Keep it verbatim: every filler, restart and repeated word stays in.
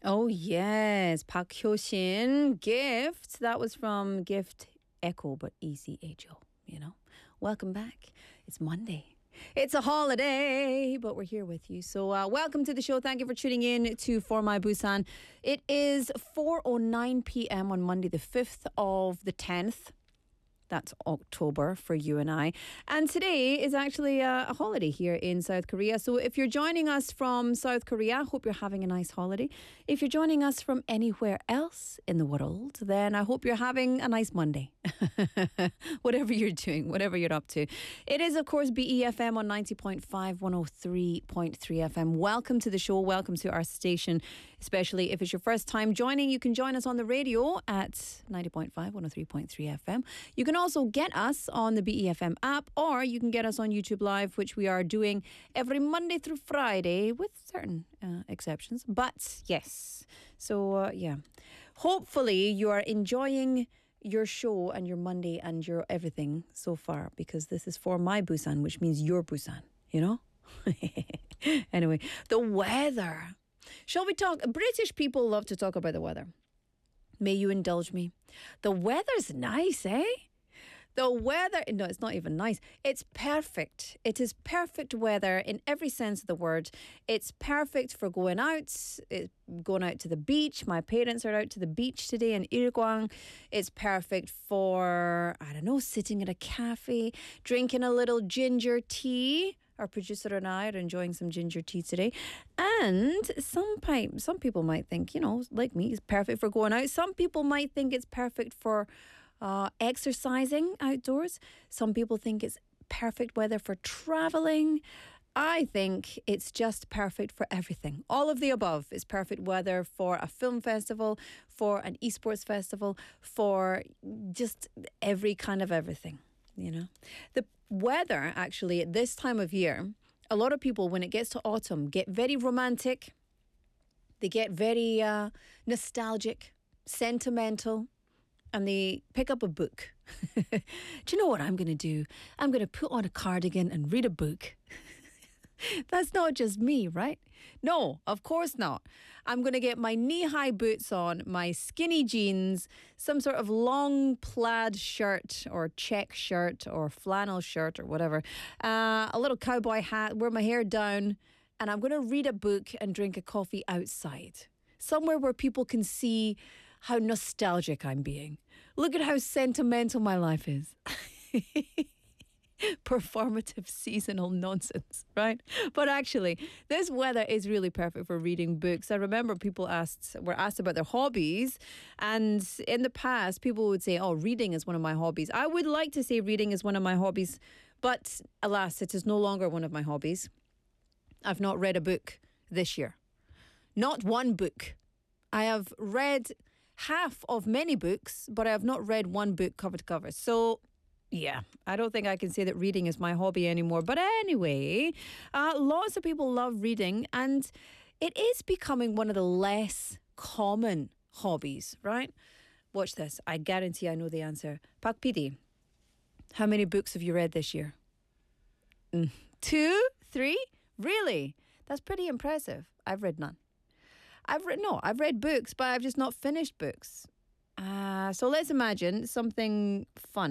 Oh, yes. Park Hyo-shin, Gift. That was from Gift Echo, but E C H O, you know. Welcome back. It's Monday. It's a holiday, but we're here with you. So uh, welcome to the show. Thank you for tuning in to For My Busan. It is four oh nine p.m. on Monday, the fifth of the tenth. That's October for you and I. And today is actually a, a holiday here in South Korea. So if you're joining us from South Korea, I hope you're having a nice holiday. If you're joining us from anywhere else in the world, then I hope you're having a nice Monday. Whatever you're doing, whatever you're up to. It is, of course, B E F M on ninety point five, one oh three point three F M. Welcome to the show. Welcome to our station. Especially if it's your first time joining, you can join us on the radio at ninety point five, one oh three point three F M. You can also get us on the B E F M app, or you can get us on YouTube Live, which we are doing every Monday through Friday with certain uh, exceptions. But yes, so uh, yeah, hopefully you are enjoying your show and your Monday and your everything so far, because this is For My Busan, which means your Busan, you know? Anyway, the weather. Shall we talk? British people love to talk about the weather. May you indulge me. The weather's nice, eh? The weather, no, it's not even nice. It's perfect. It is perfect weather in every sense of the word. It's perfect for going out, it's going out to the beach. My parents are out to the beach today in Ilgwang. It's perfect for, I don't know, sitting at a cafe, drinking a little ginger tea. Our producer and I are enjoying some ginger tea today. And some pi- some people might think, you know, like me, it's perfect for going out. Some people might think it's perfect for Uh, exercising outdoors. Some people think it's perfect weather for traveling. I think it's just perfect for everything. All of the above is perfect weather for a film festival, for an esports festival, for just every kind of everything, you know. The weather, actually, at this time of year, a lot of people, when it gets to autumn, get very romantic. They get very uh, nostalgic, sentimental. And they pick up a book. Do you know what I'm going to do? I'm going to put on a cardigan and read a book. That's not just me, right? No, of course not. I'm going to get my knee-high boots on, my skinny jeans, some sort of long plaid shirt or check shirt or flannel shirt or whatever, uh, a little cowboy hat, wear my hair down, and I'm going to read a book and drink a coffee outside. Somewhere where people can see how nostalgic I'm being. Look at how sentimental my life is. Performative seasonal nonsense, right? But actually, this weather is really perfect for reading books. I remember people asked were asked about their hobbies, and in the past, people would say, oh, reading is one of my hobbies. I would like to say reading is one of my hobbies, but alas, it is no longer one of my hobbies. I've not read a book this year. Not one book. I have read half of many books, but I have not read one book cover to cover. So, yeah, I don't think I can say that reading is my hobby anymore. But anyway, uh, lots of people love reading, and it is becoming one of the less common hobbies, right? Watch this. I guarantee I know the answer. Pak P D, how many books have you read this year? Mm. Two? Three? Really? That's pretty impressive. I've read none. I've read no, I've read books, but I've just not finished books. Uh, so let's imagine something fun.